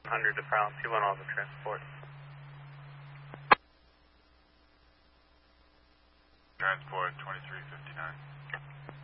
100 to Falmouth, you want all the transport. Transport 2359.